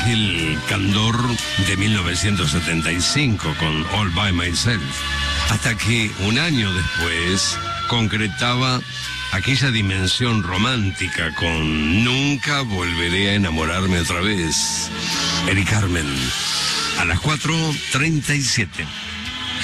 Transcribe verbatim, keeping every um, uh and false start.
aquel candor de mil novecientos setenta y cinco con All By Myself, hasta que un año después concretaba aquella dimensión romántica con Nunca volveré a enamorarme otra vez. Eri Carmen, a las cuatro treinta y siete.